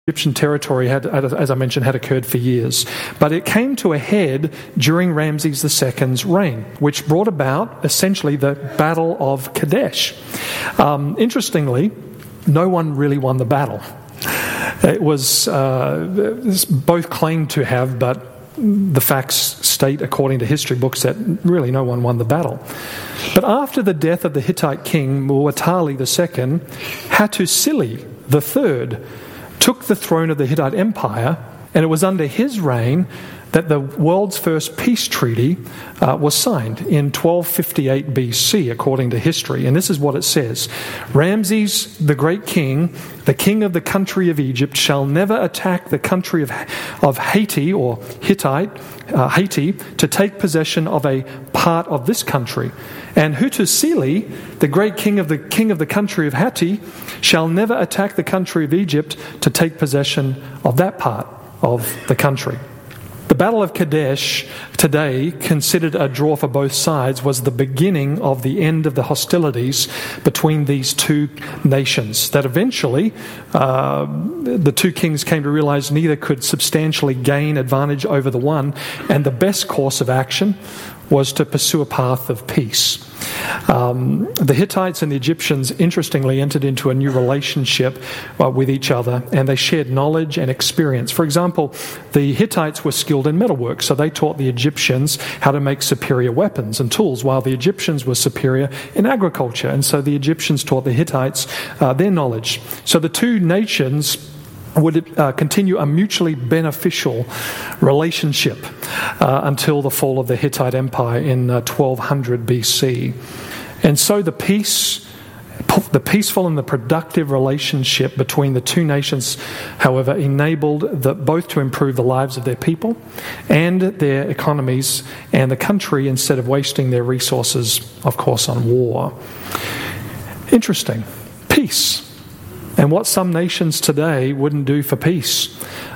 Egyptian territory had, as I mentioned, had occurred for years. But it came to a head during Ramses II's reign, which brought about essentially the Battle of Kadesh. Interestingly, no one really won the battle. It was both claimed to have, but the facts state, according to history books, that really no one won the battle. But after the death of the Hittite king Muwatalli II, Hattusili III took the throne of the Hittite Empire, and it was under his reign that the world's first peace treaty was signed in 1258 BC, according to history. And this is what it says: Ramses, the great king, the king of the country of Egypt, shall never attack the country of Haiti, or Hittite, Haiti, to take possession of a part of this country. And Hattusili, the great king of the country of Hatti, shall never attack the country of Egypt to take possession of that part of the country. The Battle of Kadesh, today considered a draw for both sides, was the beginning of the end of the hostilities between these two nations. That eventually the two kings came to realize neither could substantially gain advantage over the one, and the best course of action was to pursue a path of peace. The Hittites and the Egyptians, interestingly, entered into a new relationship with each other, and they shared knowledge and experience. For example, the Hittites were skilled in metalwork, so they taught the Egyptians how to make superior weapons and tools, while the Egyptians were superior in agriculture, and so the Egyptians taught the Hittites their knowledge. So the two nations would continue a mutually beneficial relationship until the fall of the Hittite Empire in 1200 BC. And so the peaceful and the productive relationship between the two nations, however, enabled both to improve the lives of their people and their economies and the country, instead of wasting their resources, of course, on war. Interesting. Peace. And what some nations today wouldn't do for peace.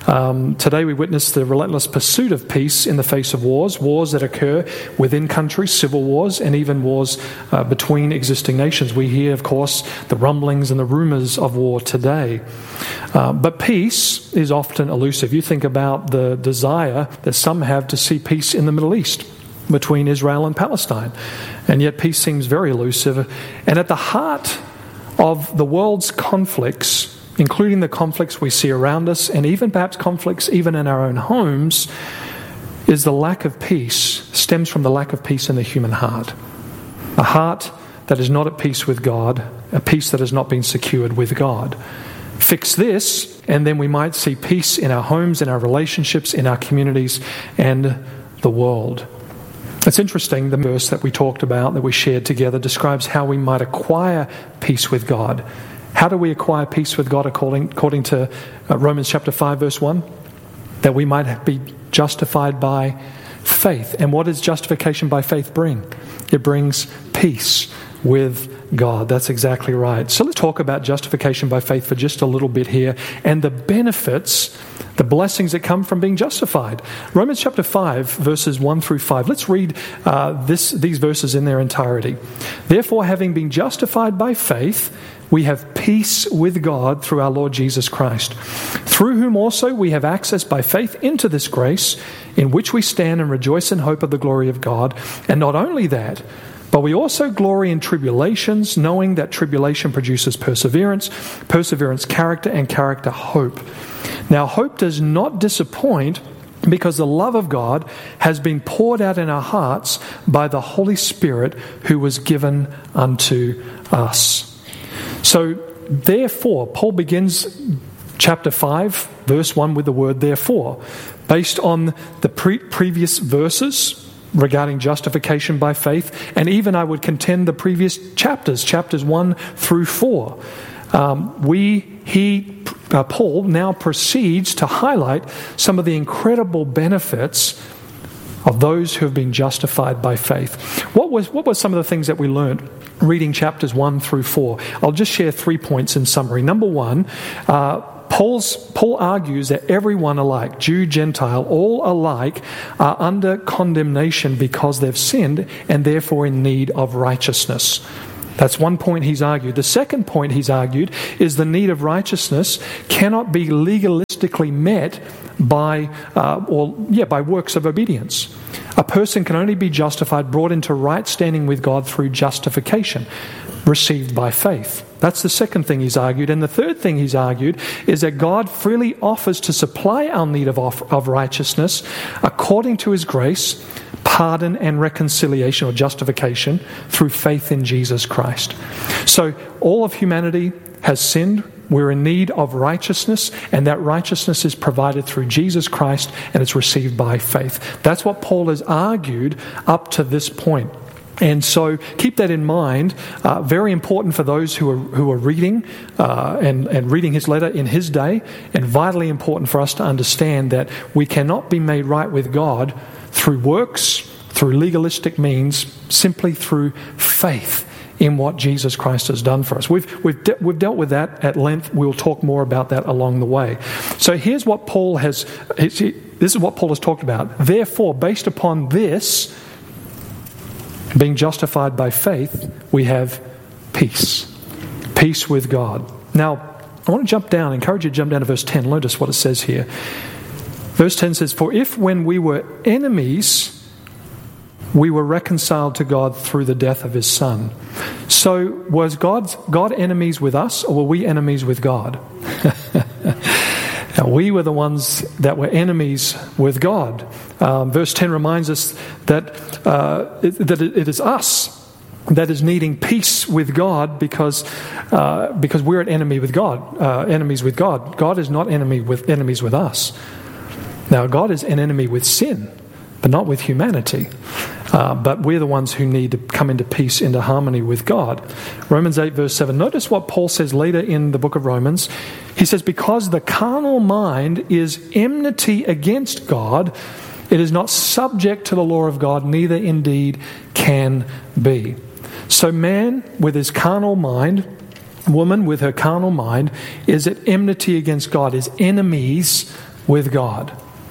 Today we witness the relentless pursuit of peace in the face of wars that occur within countries, civil wars, and even wars between existing nations. We hear, of course, the rumblings and the rumors of war today. But peace is often elusive. You think about the desire that some have to see peace in the Middle East between Israel and Palestine. And yet peace seems very elusive. And at the heart of the world's conflicts, including the conflicts we see around us, and even perhaps conflicts even in our own homes, is the lack of peace, stems from the lack of peace in the human heart. A heart that is not at peace with God, a peace that has not been secured with God. Fix this, and then we might see peace in our homes, in our relationships, in our communities, and the world. It's interesting, the verse that we talked about, that we shared together, describes how we might acquire peace with God. How do we acquire peace with God according to Romans chapter 5, verse 1? That we might be justified by faith. And what does justification by faith bring? It brings peace with God. That's exactly right. So let's talk about justification by faith for just a little bit here, and the benefits, the blessings that come from being justified. Romans chapter 5, verses 1 through 5. Let's read these verses in their entirety. Therefore, having been justified by faith, we have peace with God through our Lord Jesus Christ, through whom also we have access by faith into this grace, in which we stand and rejoice in hope of the glory of God. And not only that, but we also glory in tribulations, knowing that tribulation produces perseverance, perseverance character, and character hope. Now hope does not disappoint, because the love of God has been poured out in our hearts by the Holy Spirit who was given unto us. So therefore, Paul begins chapter 5, verse 1 with the word therefore, based on the previous verses regarding justification by faith, and even I would contend the previous chapters 1 through 4. Paul now proceeds to highlight some of the incredible benefits of those who have been justified by faith. What were some of the things that we learned reading chapters 1 through 4? I'll just share 3 points in summary. Number one, Paul argues that everyone alike, Jew, Gentile, all alike, are under condemnation because they've sinned and therefore in need of righteousness. That's one point he's argued. The second point he's argued is the need of righteousness cannot be legalistically met by works of obedience. A person can only be justified, brought into right standing with God through justification, received by faith. That's the second thing he's argued. And the third thing he's argued is that God freely offers to supply our need of righteousness according to his grace, pardon and reconciliation or justification through faith in Jesus Christ. So all of humanity has sinned. We're in need of righteousness, and that righteousness is provided through Jesus Christ, and it's received by faith. That's what Paul has argued up to this point. And so keep that in mind. Very important for those who are reading and reading his letter in his day, and vitally important for us to understand that we cannot be made right with God through works, through legalistic means, simply through faith in what Jesus Christ has done for us. We've dealt with that at length. We'll talk more about that along the way. So here's what Paul has. This is what Paul has talked about. Therefore, based upon this, being justified by faith, we have peace. Peace with God. Now, I want to encourage you to jump down to verse 10. Notice what it says here. Verse 10 says, "For if when we were enemies, we were reconciled to God through the death of his Son." So was God enemies with us, or were we enemies with God? Now, we were the ones that were enemies with God. Verse 10 reminds us that it is us that is needing peace with God because we're an enemy with God, enemies with God. God is not enemies with us. Now, God is an enemy with sin, but not with humanity. But we're the ones who need to come into peace, into harmony with God. Romans 8 verse 7. Notice what Paul says later in the book of Romans. He says, "Because the carnal mind is enmity against God, it is not subject to the law of God, neither indeed can be." So man with his carnal mind, woman with her carnal mind, is at enmity against God, is enemies with God.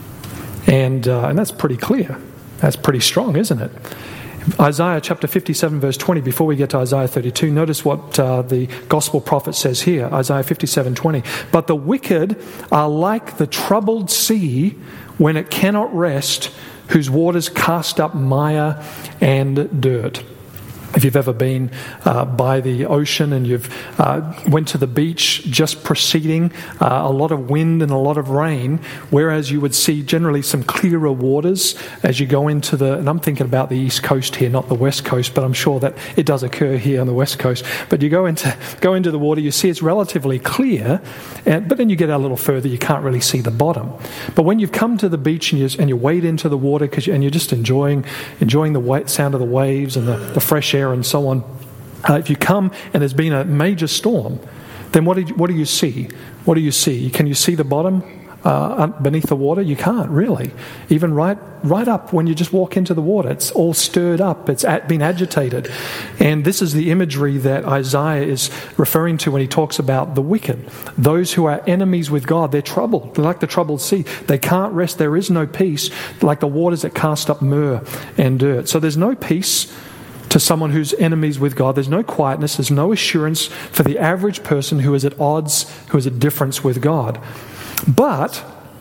And that's pretty clear. That's pretty strong, isn't it? Isaiah chapter 57 verse 20, before we get to Isaiah 32, notice what the gospel prophet says here, Isaiah 57:20. "But the wicked are like the troubled sea when it cannot rest, whose waters cast up mire and dirt." If you've ever been by the ocean and you've went to the beach just preceding a lot of wind and a lot of rain, whereas you would see generally some clearer waters as you go into and I'm thinking about the East Coast here, not the West Coast, but I'm sure that it does occur here on the West Coast. But you go into the water, you see it's relatively clear, but then you get a little further, you can't really see the bottom. But when you've come to the beach and you wade into the water and you're just enjoying the sound of the waves and the fresh air and so on, if you come and there's been a major storm, then what do you see? What do you see? Can you see the bottom beneath the water? You can't really. Even right up when you just walk into the water, it's all stirred up. It's been agitated. And this is the imagery that Isaiah is referring to when he talks about the wicked. Those who are enemies with God, they're troubled. They're like the troubled sea. They can't rest. There is no peace, like the waters that cast up myrrh and dirt. So there's no peace to someone who's enemies with God. There's no quietness. There's no assurance for the average person who is at odds, who is at difference with God. But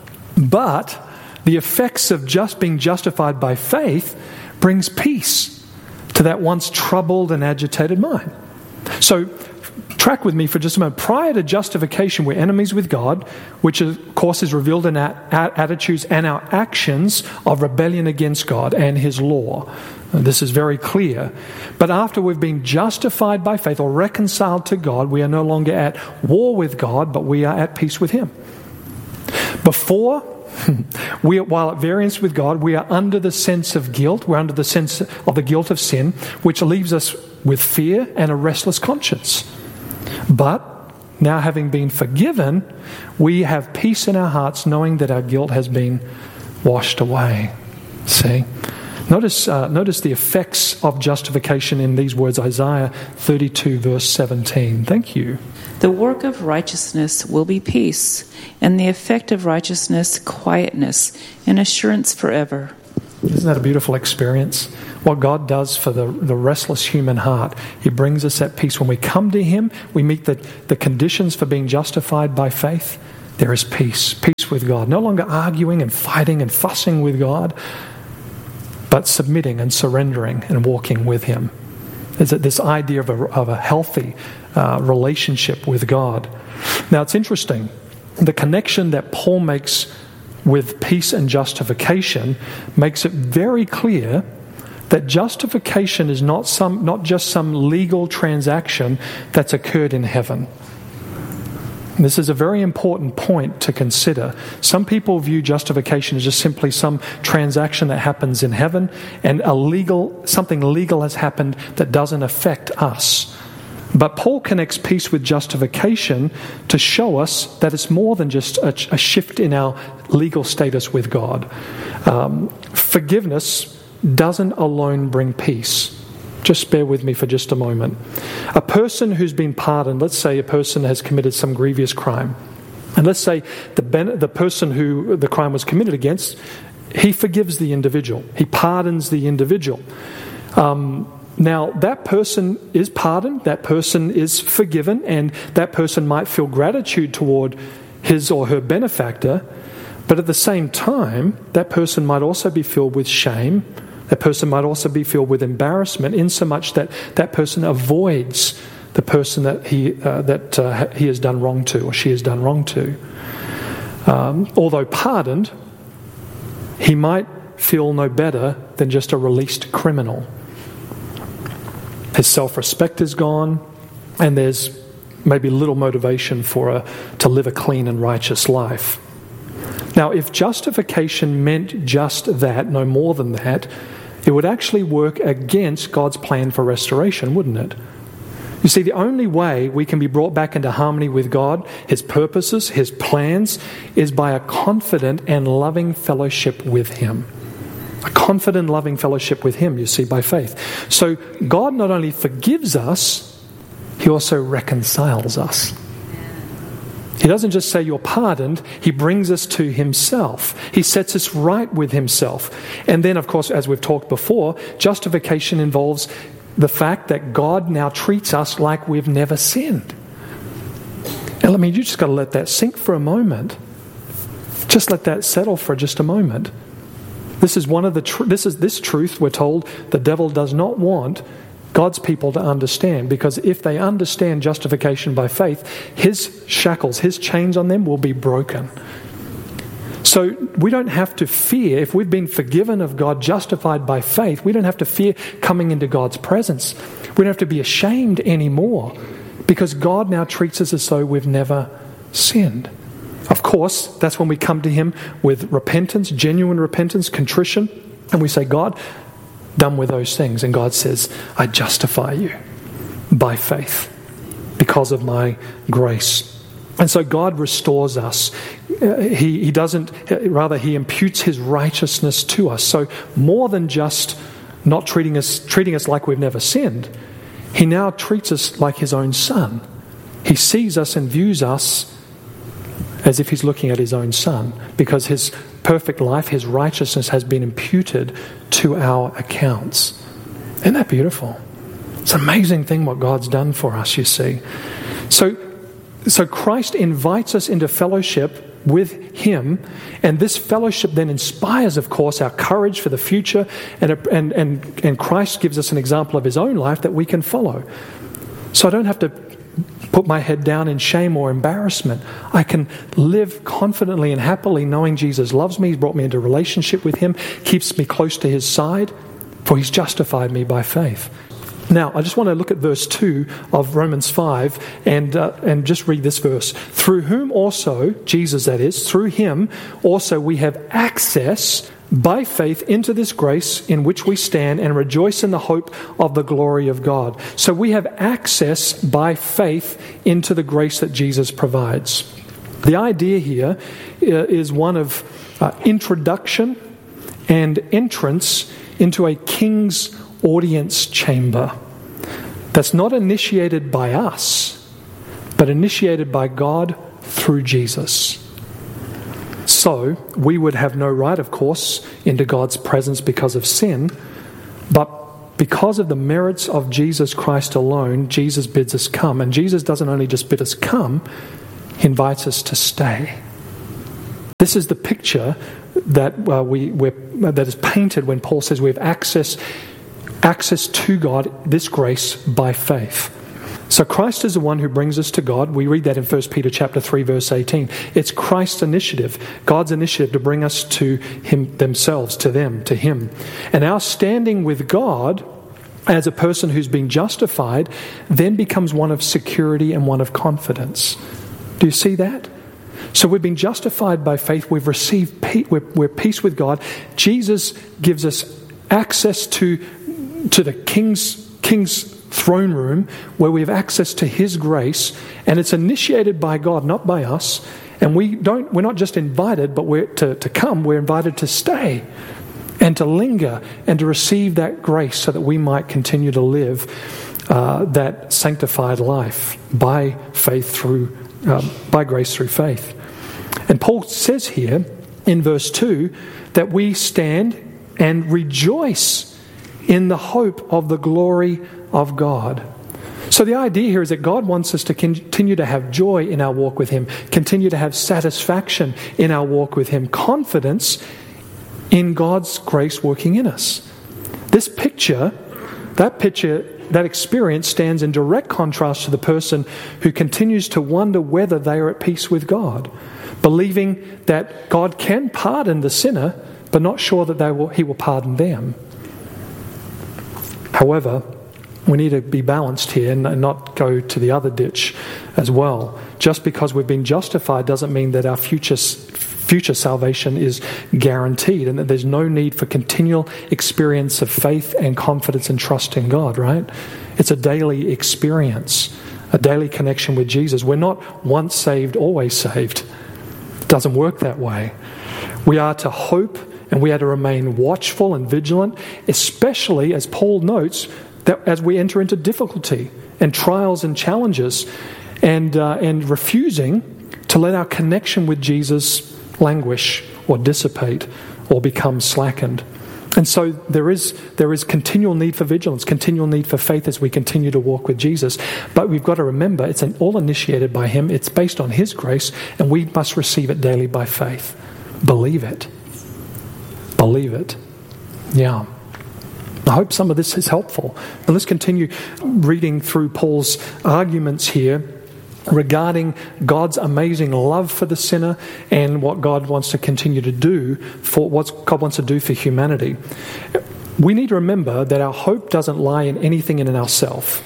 the effects of just being justified by faith brings peace to that once troubled and agitated mind. So track with me for just a moment. Prior to justification, we're enemies with God, which of course is revealed in our attitudes and our actions of rebellion against God and his law. This is very clear. But after we've been justified by faith or reconciled to God, we are no longer at war with God, but we are at peace with him. Before, while at variance with God, we are under the sense of guilt. We're under the sense of the guilt of sin, which leaves us with fear and a restless conscience. But now, having been forgiven, we have peace in our hearts, knowing that our guilt has been washed away. See? Notice the effects of justification in these words, Isaiah 32 verse 17. Thank you. "The work of righteousness will be peace, and the effect of righteousness quietness and assurance forever." Isn't that a beautiful experience? What God does for the restless human heart. He brings us that peace. When we come to Him, we meet the conditions for being justified by faith. There is peace. Peace with God. No longer arguing and fighting and fussing with God, but submitting and surrendering and walking with Him. There's this idea of a healthy relationship with God. Now, it's interesting. The connection that Paul makes with peace and justification makes it very clear that justification is not just some legal transaction that's occurred in heaven. This is a very important point to consider. Some people view justification as just simply some transaction that happens in heaven, and something legal has happened that doesn't affect us. But Paul connects peace with justification to show us that it's more than just a shift in our legal status with God. Forgiveness doesn't alone bring peace. Just bear with me for just a moment. A person who's been pardoned, let's say a person has committed some grievous crime, and let's say the person who the crime was committed against, he forgives the individual. He pardons the individual. Now, that person is pardoned, that person is forgiven, and that person might feel gratitude toward his or her benefactor, but at the same time, that person might also be filled with shame. That person might also be filled with embarrassment, in so much that that person avoids the person that he has done wrong to, or she has done wrong to. Although pardoned, he might feel no better than just a released criminal. His self-respect is gone, and there's maybe little motivation to live a clean and righteous life. Now, if justification meant just that, no more than that, it would actually work against God's plan for restoration, wouldn't it? You see, the only way we can be brought back into harmony with God, His purposes, His plans, is by a confident and loving fellowship with Him. A confident, loving fellowship with Him, you see, by faith. So God not only forgives us, He also reconciles us. He doesn't just say you're pardoned, He brings us to Himself. He sets us right with Himself. And then, of course, as we've talked before, justification involves the fact that God now treats us like we've never sinned. And you just got to let that sink for a moment. Just let that settle for just a moment. This is this truth we're told the devil does not want God's people to understand, because if they understand justification by faith, his shackles, his chains on them will be broken. So we don't have to fear, if we've been forgiven of God, justified by faith, we don't have to fear coming into God's presence. We don't have to be ashamed anymore, because God now treats us as though we've never sinned. Of course, that's when we come to Him with repentance, genuine repentance, contrition, and we say, God, done with those things. And God says, I justify you by faith because of my grace. And so God restores us. He imputes His righteousness to us. So more than just not treating us like we've never sinned, He now treats us like His own Son. He sees us and views us as if He's looking at His own Son, because His perfect life, His righteousness has been imputed to our accounts. Isn't that beautiful? It's an amazing thing what God's done for us, you see. So Christ invites us into fellowship with Him, and this fellowship then inspires, of course, our courage for the future, and Christ gives us an example of His own life that we can follow. So I don't have to put my head down in shame or embarrassment. I can live confidently and happily knowing Jesus loves me. He's brought me into relationship with Him, keeps me close to His side, for He's justified me by faith. Now, I just want to look at verse 2 of Romans 5 and just read this verse. Through whom also, Jesus that is, through Him also we have access by faith into this grace in which we stand and rejoice in the hope of the glory of God. So we have access by faith into the grace that Jesus provides. The idea here is one of introduction and entrance into a king's audience chamber that's not initiated by us, but initiated by God through Jesus. So we would have no right, of course, into God's presence because of sin, but because of the merits of Jesus Christ alone, Jesus bids us come. And Jesus doesn't only just bid us come, he invites us to stay. This is the picture that that is painted when Paul says we have access to God, this grace, by faith. So Christ is the one who brings us to God. We read that in 1 Peter chapter 3, verse 18. It's Christ's initiative, God's initiative to bring us to him, themselves, to them, to him. And our standing with God as a person who's been justified then becomes one of security and one of confidence. Do you see that? So we've been justified by faith. We've received peace. We're peace with God. Jesus gives us access to the King's throne room, where we have access to his grace, and it's initiated by God, not by us. And we're not just invited, but we're to come. We're invited to stay and to linger and to receive that grace so that we might continue to live that sanctified life by faith by grace through faith. And Paul says here in verse 2 that we stand and rejoice in the hope of the glory of God. So the idea here is that God wants us to continue to have joy in our walk with him, continue to have satisfaction in our walk with him, confidence in God's grace working in us. This picture, that experience stands in direct contrast to the person who continues to wonder whether they are at peace with God, believing that God can pardon the sinner, but not sure that he will pardon them. However, we need to be balanced here and not go to the other ditch as well. Just because we've been justified doesn't mean that our future salvation is guaranteed and that there's no need for continual experience of faith and confidence and trust in God, right? It's a daily experience, a daily connection with Jesus. We're not once saved, always saved. It doesn't work that way. We are to hope and we are to remain watchful and vigilant, especially, as Paul notes, that as we enter into difficulty and trials and challenges and refusing to let our connection with Jesus languish or dissipate or become slackened. And so there is continual need for vigilance, continual need for faith as we continue to walk with Jesus. But we've got to remember it's all initiated by him. It's based on his grace, and we must receive it daily by faith. Believe it. Believe it. Yeah. I hope some of this is helpful. But let's continue reading through Paul's arguments here regarding God's amazing love for the sinner and what God wants to continue to do what God wants to do for humanity. We need to remember that our hope doesn't lie in anything in ourselves.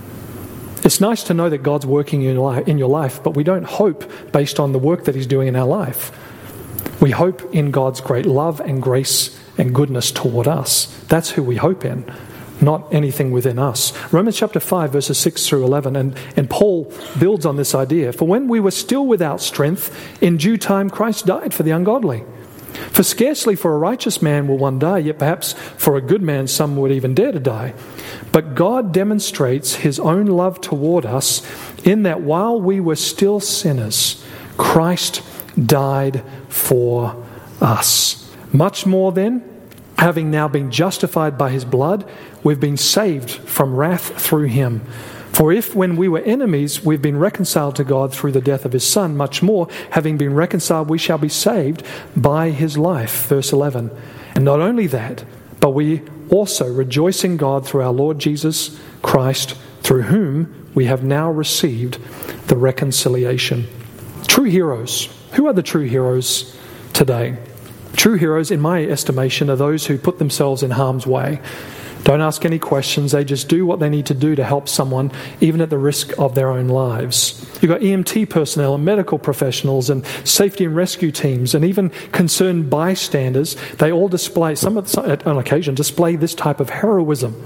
It's nice to know that God's working in your life, but we don't hope based on the work that he's doing in our life. We hope in God's great love and grace and goodness toward us. That's who we hope in, not anything within us. Romans chapter 5, verses 6 through 11, and Paul builds on this idea. For when we were still without strength, in due time Christ died for the ungodly. For scarcely for a righteous man will one die, yet perhaps for a good man some would even dare to die. But God demonstrates his own love toward us in that while we were still sinners, Christ died for us. Much more then, having now been justified by his blood, we've been saved from wrath through him. For if when we were enemies, we've been reconciled to God through the death of his Son, much more, having been reconciled, we shall be saved by his life. Verse 11. And not only that, but we also rejoice in God through our Lord Jesus Christ, through whom we have now received the reconciliation. True heroes. Who are the true heroes today? True heroes, in my estimation, are those who put themselves in harm's way. Don't ask any questions. They just do what they need to do to help someone, even at the risk of their own lives. You've got EMT personnel and medical professionals and safety and rescue teams and even concerned bystanders. They all display, on occasion, display this type of heroism.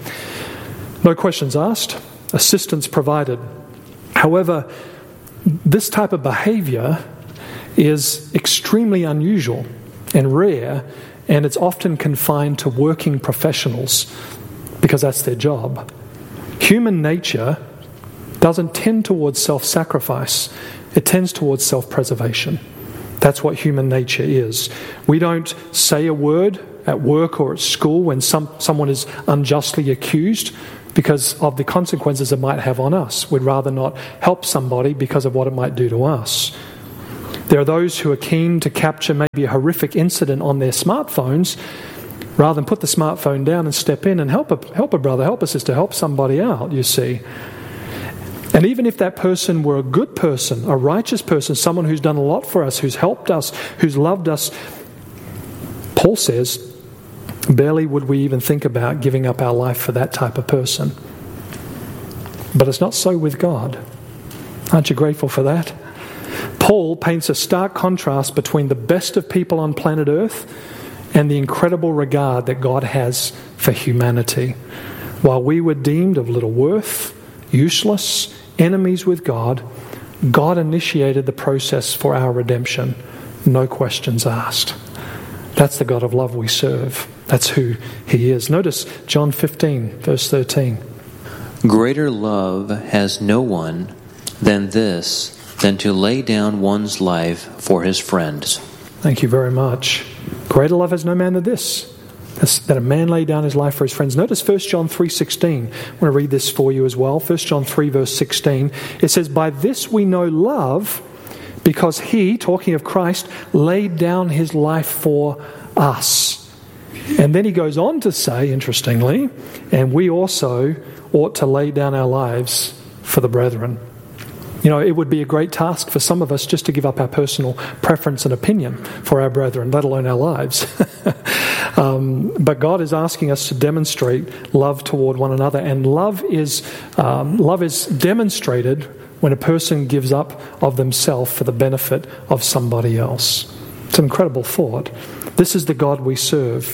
No questions asked, assistance provided. However, this type of behavior is extremely unusual and rare, and it's often confined to working professionals because that's their job. Human nature doesn't tend towards self-sacrifice. It tends towards self-preservation. That's what human nature is. We don't say a word at work or at school when someone is unjustly accused because of the consequences it might have on us. We'd rather not help somebody because of what it might do to us. There are those who are keen to capture maybe a horrific incident on their smartphones rather than put the smartphone down and step in and help a brother, help a sister, help somebody out, you see. And even if that person were a good person, a righteous person, someone who's done a lot for us, who's helped us, who's loved us, Paul says, barely would we even think about giving up our life for that type of person. But it's not so with God. Aren't you grateful for that? Paul paints a stark contrast between the best of people on planet Earth and the incredible regard that God has for humanity. While we were deemed of little worth, useless, enemies with God, God initiated the process for our redemption. No questions asked. That's the God of love we serve. That's who He is. Notice John 15, verse 13. Greater love has no one than this, than to lay down one's life for his friends. Thank you very much. Greater love has no man than this, that a man lay down his life for his friends. Notice 1 John 3:16. I want to read this for you as well. 1 John 3, verse 16. It says, by this we know love, because He, talking of Christ, laid down His life for us. And then he goes on to say, interestingly, and we also ought to lay down our lives for the brethren. You know, it would be a great task for some of us just to give up our personal preference and opinion for our brethren, let alone our lives. But God is asking us to demonstrate love toward one another, and love is demonstrated when a person gives up of themselves for the benefit of somebody else. It's an incredible thought. This is the God we serve.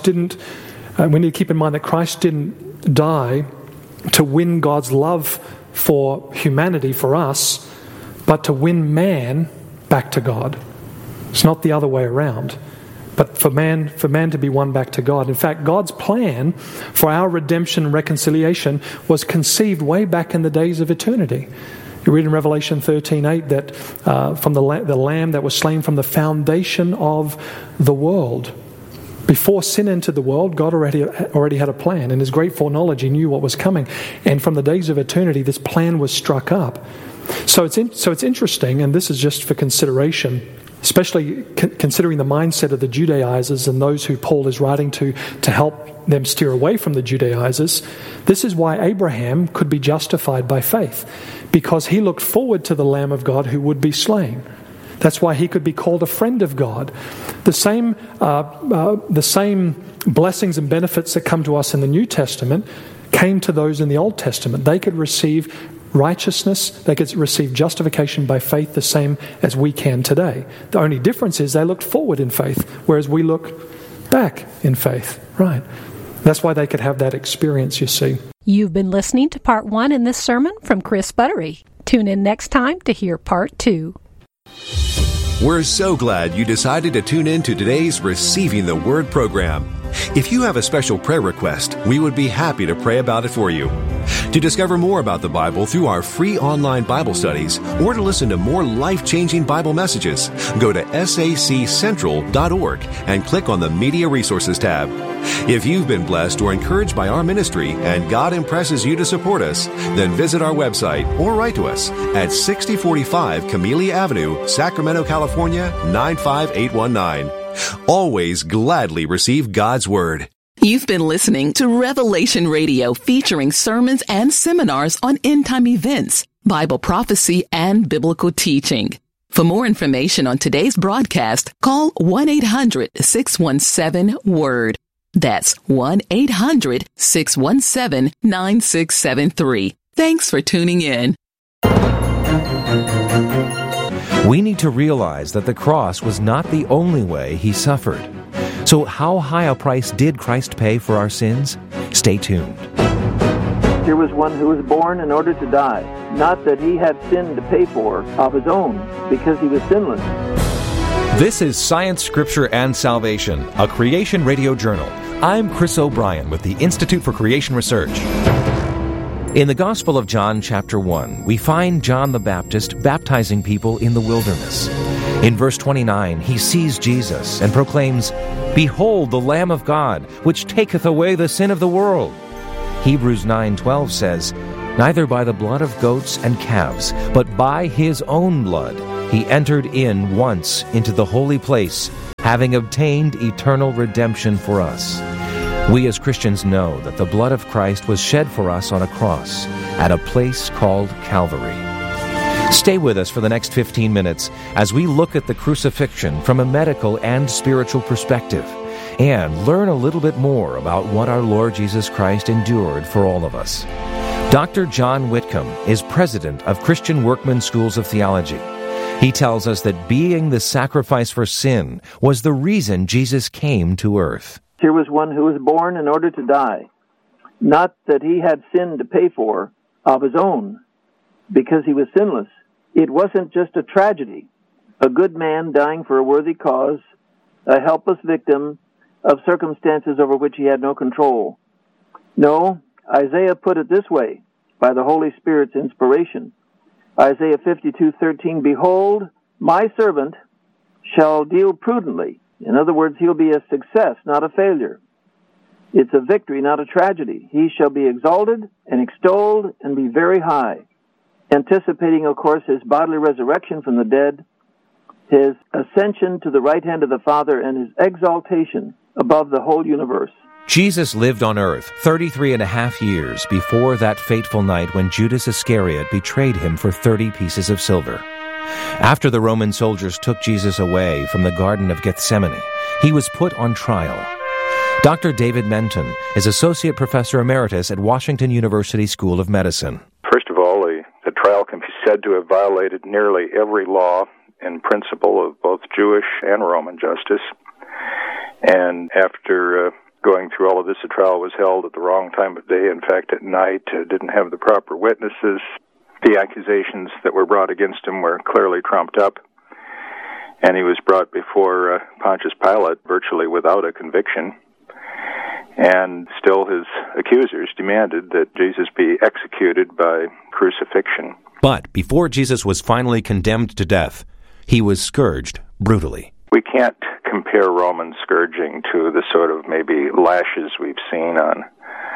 We need to keep in mind that Christ didn't die to win God's love for humanity, for us, but to win man back to God. It's not the other way around. But for man to be won back to God. In fact, God's plan for our redemption and reconciliation was conceived way back in the days of eternity. You read in Revelation 13:8 that from the Lamb that was slain from the foundation of the world. Before sin entered the world, God already had a plan. In His great foreknowledge, He knew what was coming. And from the days of eternity, this plan was struck up. So it's interesting, and this is just for consideration, especially considering the mindset of the Judaizers and those who Paul is writing to help them steer away from the Judaizers. This is why Abraham could be justified by faith, because he looked forward to the Lamb of God who would be slain. That's why he could be called a friend of God. The same blessings and benefits that come to us in the New Testament came to those in the Old Testament. They could receive righteousness, they could receive justification by faith the same as we can today. The only difference is they looked forward in faith, whereas we look back in faith. Right. That's why they could have that experience, you see. You've been listening to part 1 in this sermon from Chris Buttery. Tune in next time to hear part 2. We're so glad you decided to tune in to today's Receiving the Word program. If you have a special prayer request, we would be happy to pray about it for you. To discover more about the Bible through our free online Bible studies, or to listen to more life-changing Bible messages, go to saccentral.org and click on the Media Resources tab. If you've been blessed or encouraged by our ministry and God impresses you to support us, then visit our website or write to us at 6045 Camellia Avenue, Sacramento, California, 95819. Always gladly receive God's Word. You've been listening to Revelation Radio, featuring sermons and seminars on end-time events, Bible prophecy, and biblical teaching. For more information on today's broadcast, call 1-800-617-WORD. That's 1-800-617-9673. Thanks for tuning in. We need to realize that the cross was not the only way He suffered. So how high a price did Christ pay for our sins? Stay tuned. Here was one who was born in order to die, not that He had sin to pay for of His own, because He was sinless. This is Science, Scripture, and Salvation, a Creation Radio Journal. I'm Chris O'Brien with the Institute for Creation Research. In the Gospel of John, chapter 1, we find John the Baptist baptizing people in the wilderness. In verse 29, he sees Jesus and proclaims, "Behold the Lamb of God, which taketh away the sin of the world." Hebrews 9:12 says, "Neither by the blood of goats and calves, but by his own blood he entered in once into the holy place, having obtained eternal redemption for us." We as Christians know that the blood of Christ was shed for us on a cross at a place called Calvary. Stay with us for the next 15 minutes as we look at the crucifixion from a medical and spiritual perspective and learn a little bit more about what our Lord Jesus Christ endured for all of us. Dr. John Whitcomb is president of Christian Workman Schools of Theology. He tells us that being the sacrifice for sin was the reason Jesus came to earth. Here was one who was born in order to die, not that he had sin to pay for of his own, because he was sinless. It wasn't just a tragedy, a good man dying for a worthy cause, a helpless victim of circumstances over which he had no control. No, Isaiah put it this way, by the Holy Spirit's inspiration. Isaiah 52:13, "Behold, my servant shall deal prudently." In other words, he'll be a success, not a failure. It's a victory, not a tragedy. He shall be exalted and extolled and be very high. Anticipating, of course, his bodily resurrection from the dead, his ascension to the right hand of the Father, and his exaltation above the whole universe. Jesus lived on earth 33 and a half years before that fateful night when Judas Iscariot betrayed him for 30 pieces of silver. After the Roman soldiers took Jesus away from the Garden of Gethsemane, he was put on trial. Dr. David Menton is Associate Professor Emeritus at Washington University School of Medicine. First of all, the trial can be said to have violated nearly every law and principle of both Jewish and Roman justice. And after going through all of this, the trial was held at the wrong time of day. In fact, at night, didn't have the proper witnesses. The accusations that were brought against him were clearly trumped up. And he was brought before Pontius Pilate virtually without a conviction. And still his accusers demanded that Jesus be executed by crucifixion. But before Jesus was finally condemned to death, he was scourged brutally. We can't compare Roman scourging to the sort of maybe lashes we've seen on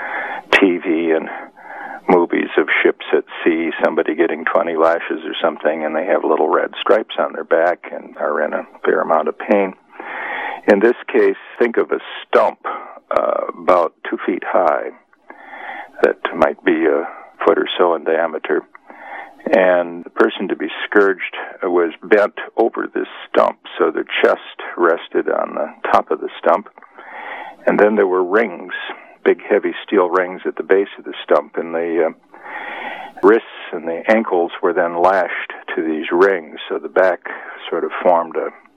TV and movies of ships at sea, somebody getting 20 lashes or something, and they have little red stripes on their back and are in a fair amount of pain. In this case, think of a stump about 2 feet high that might be a foot or so in diameter. And the person to be scourged was bent over this stump, so their chest rested on the top of the stump. And then there were rings, big heavy steel rings at the base of the stump, and the wrists and the ankles were then lashed to these rings, so the back sort of formed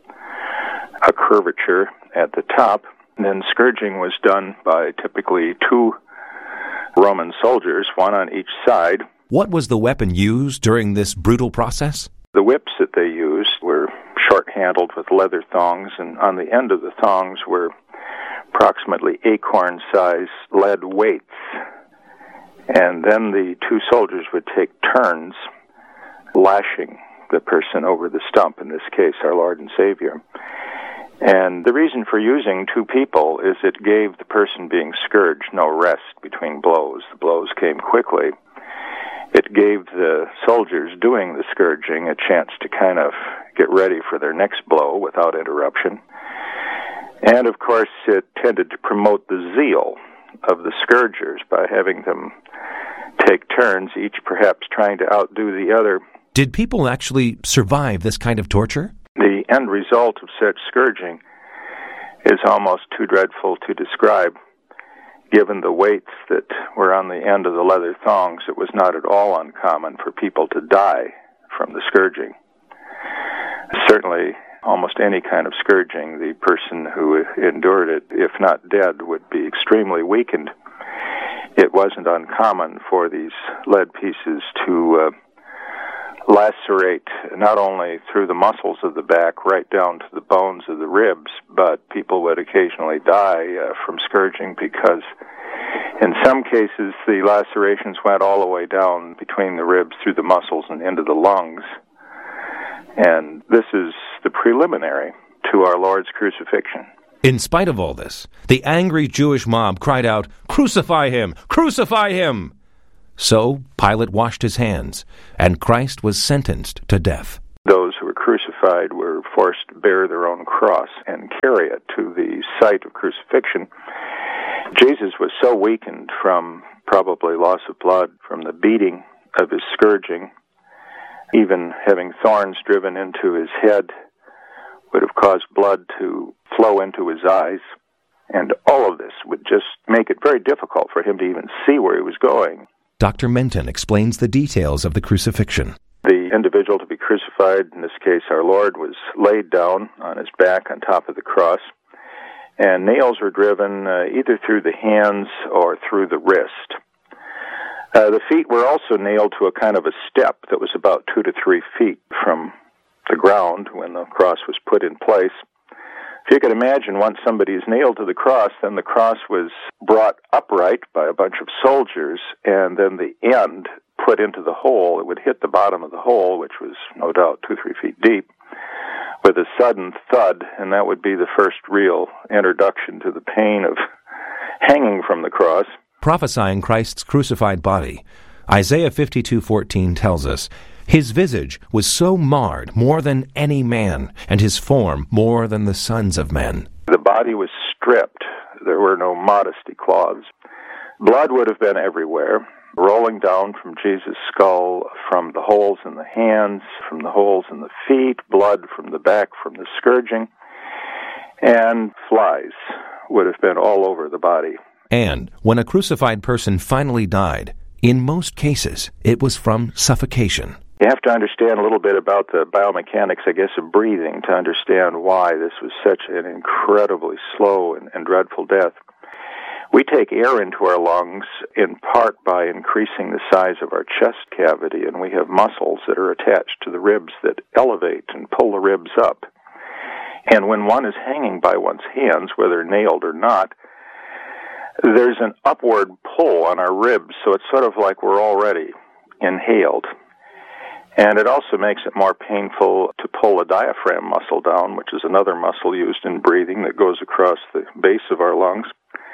a curvature at the top. And then scourging was done by typically 2 Roman soldiers, one on each side. What was the weapon used during this brutal process? The whips that they used were short-handled with leather thongs, and on the end of the thongs were approximately acorn-sized lead weights. And then the 2 soldiers would take turns lashing the person over the stump, in this case our Lord and Savior. And the reason for using 2 people is it gave the person being scourged no rest between blows. The blows came quickly. It gave the soldiers doing the scourging a chance to kind of get ready for their next blow without interruption. And, of course, it tended to promote the zeal of the scourgers by having them take turns, each perhaps trying to outdo the other. Did people actually survive this kind of torture? The end result of such scourging is almost too dreadful to describe. Given the weights that were on the end of the leather thongs, it was not at all uncommon for people to die from the scourging. Certainly, almost any kind of scourging, the person who endured it, if not dead, would be extremely weakened. It wasn't uncommon for these lead pieces to lacerate not only through the muscles of the back right down to the bones of the ribs, but people would occasionally die from scourging because in some cases the lacerations went all the way down between the ribs through the muscles and into the lungs. And this is the preliminary to our Lord's crucifixion. In spite of all this, the angry Jewish mob cried out, "Crucify him! Crucify him!" So Pilate washed his hands, and Christ was sentenced to death. Those who were crucified were forced to bear their own cross and carry it to the site of crucifixion. Jesus was so weakened from probably loss of blood from the beating of his scourging, even having thorns driven into his head would have caused blood to flow into his eyes, and all of this would just make it very difficult for him to even see where he was going. Dr. Menton explains the details of the crucifixion. The individual to be crucified, in this case our Lord, was laid down on his back on top of the cross, and nails were driven either through the hands or through the wrist. The feet were also nailed to a kind of a step that was about 2 to 3 feet from the ground when the cross was put in place. If you could imagine, once somebody is nailed to the cross, then the cross was brought upright by a bunch of soldiers, and then the end put into the hole. It would hit the bottom of the hole, which was no doubt 2 or 3 feet deep, with a sudden thud, and that would be the first real introduction to the pain of hanging from the cross. Prophesying Christ's crucified body, Isaiah 52:14 tells us, "His visage was so marred more than any man, and his form more than the sons of men." The body was stripped. There were no modesty cloths. Blood would have been everywhere, rolling down from Jesus' skull, from the holes in the hands, from the holes in the feet, blood from the back from the scourging, and flies would have been all over the body. And when a crucified person finally died, in most cases, it was from suffocation. You have to understand a little bit about the biomechanics, I guess, of breathing to understand why this was such an incredibly slow and dreadful death. We take air into our lungs in part by increasing the size of our chest cavity, and we have muscles that are attached to the ribs that elevate and pull the ribs up. And when one is hanging by one's hands, whether nailed or not, there's an upward pull on our ribs, so it's sort of like we're already inhaled. And it also makes it more painful to pull the diaphragm muscle down, which is another muscle used in breathing that goes across the base of our lungs,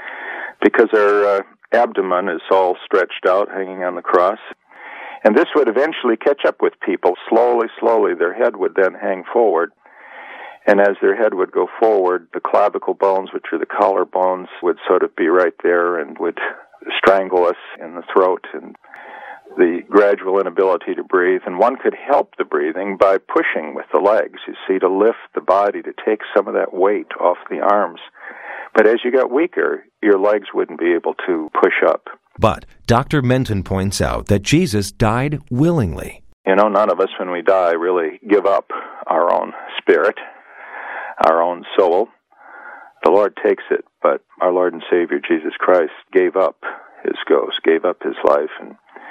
because our abdomen is all stretched out, hanging on the cross. And this would eventually catch up with people. Slowly, their head would then hang forward. And as their head would go forward, the clavicle bones, which are the collar bones, would sort of be right there and would strangle us in the throat, and the gradual inability to breathe. And one could help the breathing by pushing with the legs, you see, to lift the body, to take some of that weight off the arms. But as you got weaker, your legs wouldn't be able to push up. But Dr. Menton points out that Jesus died willingly. You know, none of us, when we die, really give up our own spirit, our own soul. The Lord takes it, but our Lord and Savior Jesus Christ gave up his ghost, gave up his life, and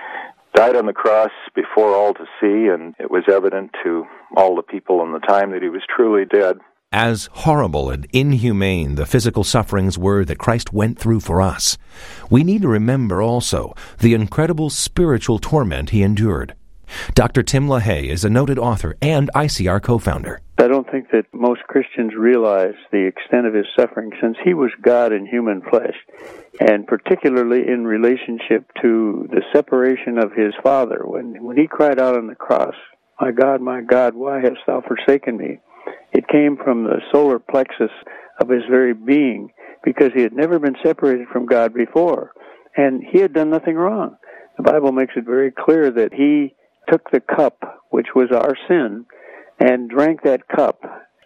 died on the cross before all to see, and it was evident to all the people in the time that he was truly dead. As horrible and inhumane the physical sufferings were that Christ went through for us, we need to remember also the incredible spiritual torment he endured. Dr. Tim LaHaye is a noted author and ICR co-founder. I don't think that most Christians realize the extent of his suffering, since he was God in human flesh, and particularly in relationship to the separation of his Father. When he cried out on the cross, my God, why hast thou forsaken me?" It came from the solar plexus of his very being, because he had never been separated from God before, and he had done nothing wrong. The Bible makes it very clear that he took the cup, which was our sin, and drank that cup.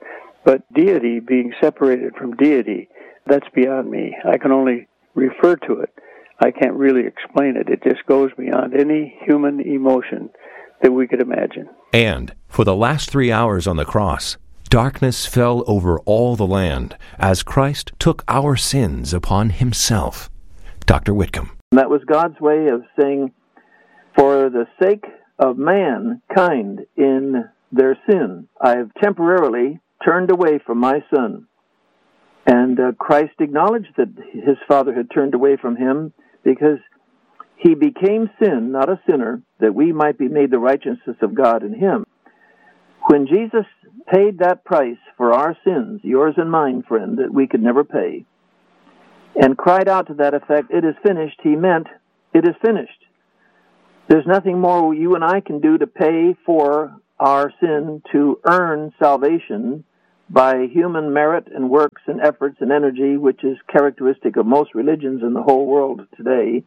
But deity, being separated from deity, that's beyond me. I can only refer to it. I can't really explain it. It just goes beyond any human emotion that we could imagine. And for the last 3 hours on the cross, darkness fell over all the land as Christ took our sins upon himself. Dr. Whitcomb. That was God's way of saying, for the sake of mankind in their sin, I have temporarily turned away from my son. And Christ acknowledged that his Father had turned away from him because he became sin, not a sinner, that we might be made the righteousness of God in him. When Jesus paid that price for our sins, yours and mine, friend, that we could never pay, and cried out to that effect, "It is finished," he meant, it is finished. There's nothing more you and I can do to pay for our sin, to earn salvation by human merit and works and efforts and energy, which is characteristic of most religions in the whole world today,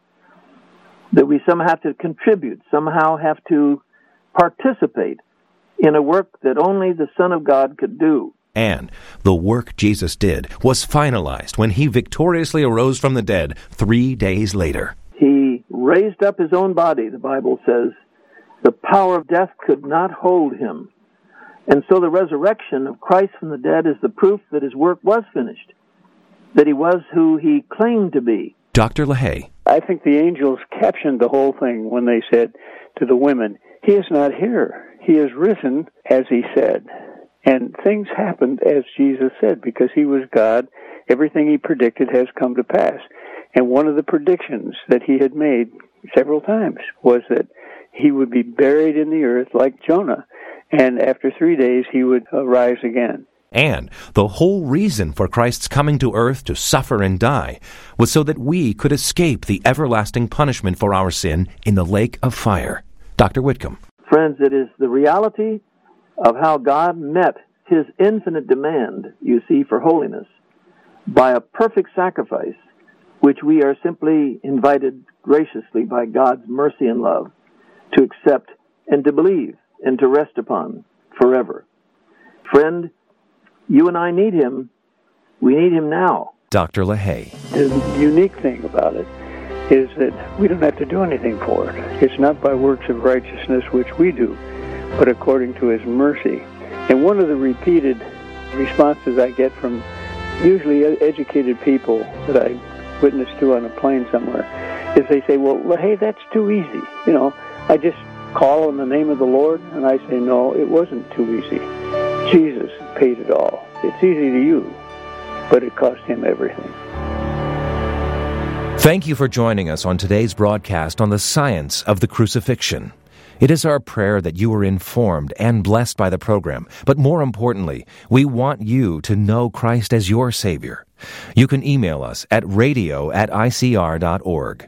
that we somehow have to contribute, somehow have to participate in a work that only the Son of God could do. And the work Jesus did was finalized when he victoriously arose from the dead 3 days later. He raised up his own body, the Bible says. The power of death could not hold him. And so the resurrection of Christ from the dead is the proof that his work was finished, that he was who he claimed to be. Dr. LaHaye. I think the angels captioned the whole thing when they said to the women, "He is not here. He is risen as he said." And things happened as Jesus said, because he was God. Everything he predicted has come to pass. And one of the predictions that he had made several times was that he would be buried in the earth like Jonah, and after 3 days he would rise again. And the whole reason for Christ's coming to earth to suffer and die was so that we could escape the everlasting punishment for our sin in the lake of fire. Dr. Whitcomb. Friends, it is the reality of how God met his infinite demand, you see, for holiness by a perfect sacrifice, which we are simply invited graciously by God's mercy and love to accept and to believe and to rest upon forever. Friend, you and I need him. We need him now. Dr. LaHaye. The unique thing about it is that we don't have to do anything for it. It's not by works of righteousness which we do, but according to his mercy. And one of the repeated responses I get from usually educated people that I witness to on a plane somewhere is they say, "Well, LaHaye, that's too easy. You know, I just call on the name of the Lord." And I say, no, it wasn't too easy. Jesus paid it all. It's easy to you, but it cost him everything. Thank you for joining us on today's broadcast on the science of the crucifixion. It is our prayer that you are informed and blessed by the program, but more importantly, we want you to know Christ as your Savior. You can email us at radio@icr.org.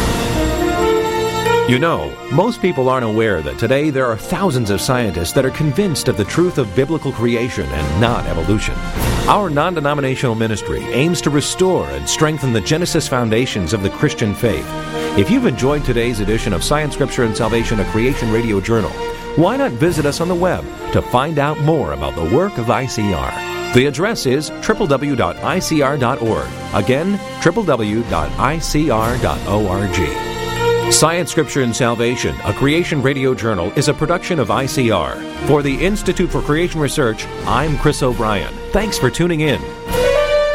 You know, most people aren't aware that today there are thousands of scientists that are convinced of the truth of biblical creation and not evolution. Our non-denominational ministry aims to restore and strengthen the Genesis foundations of the Christian faith. If you've enjoyed today's edition of Science, Scripture, and Salvation, a Creation Radio Journal, why not visit us on the web to find out more about the work of ICR? The address is www.icr.org. Again, www.icr.org. Science, Scripture, and Salvation, a Creation Radio Journal, is a production of ICR. For the Institute for Creation Research, I'm Chris O'Brien. Thanks for tuning in.